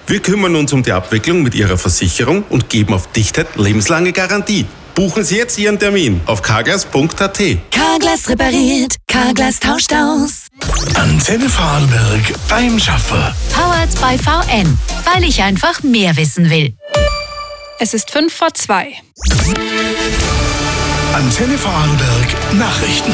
Wir kümmern uns um die Abwicklung mit Ihrer Versicherung und geben auf Dichtheit lebenslange Garantie. Buchen Sie jetzt Ihren Termin auf carglass.at. Carglass repariert, Carglass tauscht aus. Antenne Vorarlberg beim Schaffer. Powered by VN, weil ich einfach mehr wissen will. Es ist 2:05. Antenne Vorarlberg Nachrichten.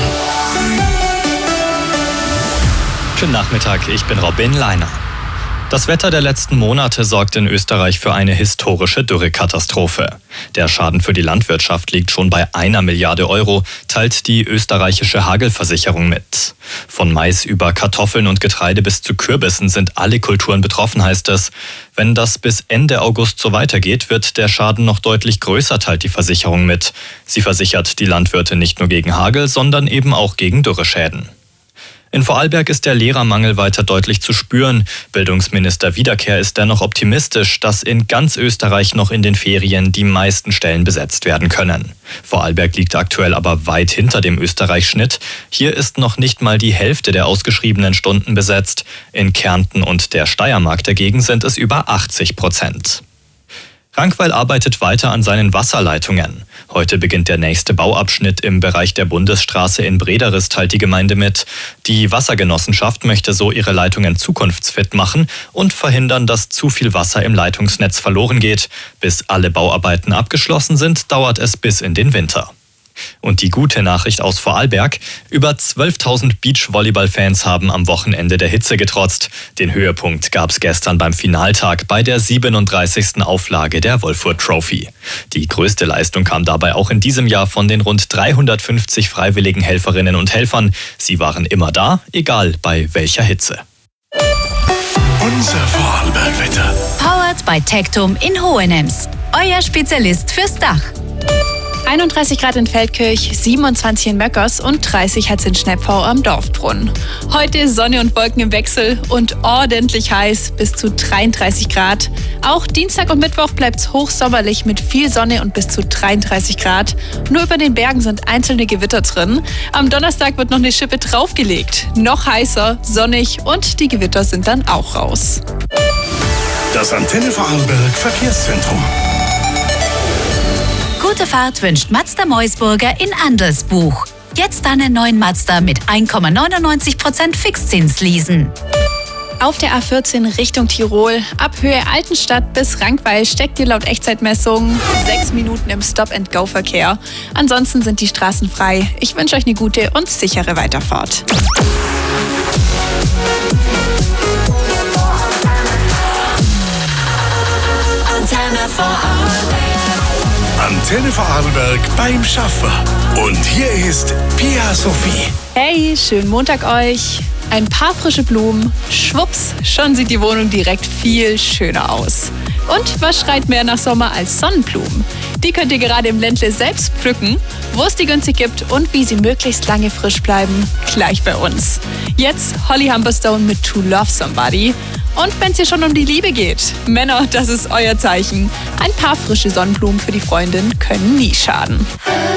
Schönen Nachmittag, ich bin Robin Leiner. Das Wetter der letzten Monate sorgt in Österreich für eine historische Dürrekatastrophe. Der Schaden für die Landwirtschaft liegt schon bei 1 Milliarde Euro, teilt die österreichische Hagelversicherung mit. Von Mais über Kartoffeln und Getreide bis zu Kürbissen sind alle Kulturen betroffen, heißt es. Wenn das bis Ende August so weitergeht, wird der Schaden noch deutlich größer, teilt die Versicherung mit. Sie versichert die Landwirte nicht nur gegen Hagel, sondern eben auch gegen Dürreschäden. In Vorarlberg ist der Lehrermangel weiter deutlich zu spüren. Bildungsminister Wiederkehr ist dennoch optimistisch, dass in ganz Österreich noch in den Ferien die meisten Stellen besetzt werden können. Vorarlberg liegt aktuell aber weit hinter dem Österreich-Schnitt. Hier ist noch nicht mal die Hälfte der ausgeschriebenen Stunden besetzt. In Kärnten und der Steiermark dagegen sind es über 80%. Rankweil arbeitet weiter an seinen Wasserleitungen. Heute beginnt der nächste Bauabschnitt im Bereich der Bundesstraße in Brederis, teilt die Gemeinde mit. Die Wassergenossenschaft möchte so ihre Leitungen zukunftsfit machen und verhindern, dass zu viel Wasser im Leitungsnetz verloren geht. Bis alle Bauarbeiten abgeschlossen sind, dauert es bis in den Winter. Und die gute Nachricht aus Vorarlberg: Über 12.000 Beachvolleyball-Fans haben am Wochenende der Hitze getrotzt. Den Höhepunkt gab es gestern beim Finaltag bei der 37. Auflage der Wolfurt Trophy. Die größte Leistung kam dabei auch in diesem Jahr von den rund 350 freiwilligen Helferinnen und Helfern. Sie waren immer da, egal bei welcher Hitze. Unser Vorarlberg-Wetter. Powered by Tectum in Hohenems. Euer Spezialist fürs Dach. 31 Grad in Feldkirch, 27 in Möckers und 30 hat es in Schnepfau am Dorfbrunnen. Heute Sonne und Wolken im Wechsel und ordentlich heiß, bis zu 33 Grad. Auch Dienstag und Mittwoch bleibt es hochsommerlich mit viel Sonne und bis zu 33 Grad. Nur über den Bergen sind einzelne Gewitter drin. Am Donnerstag wird noch eine Schippe draufgelegt. Noch heißer, sonnig und die Gewitter sind dann auch raus. Das Antenne Vorarlberg Verkehrszentrum. Gute Fahrt wünscht Mazda Meusburger in Andelsbuch. Jetzt einen neuen Mazda mit 1,99% Fixzins leasen. Auf der A14 Richtung Tirol, ab Höhe Altenstadt bis Rankweil steckt ihr laut Echtzeitmessung 6 Minuten im Stop-and-Go-Verkehr. Ansonsten sind die Straßen frei. Ich wünsche euch eine gute und sichere Weiterfahrt. Antenne Vorarlberg. Antenne Vorarlberg beim Schaffer. Und hier ist Pia Sophie. Hey, schönen Montag euch. Ein paar frische Blumen. Schwupps, schon sieht die Wohnung direkt viel schöner aus. Und was schreit mehr nach Sommer als Sonnenblumen? Die könnt ihr gerade im Ländle selbst pflücken. Wo es die günstig gibt und wie sie möglichst lange frisch bleiben, gleich bei uns. Jetzt Holly Humberstone mit To Love Somebody. Und wenn es hier schon um die Liebe geht, Männer, das ist euer Zeichen. Ein paar frische Sonnenblumen für die Freundin können nie schaden.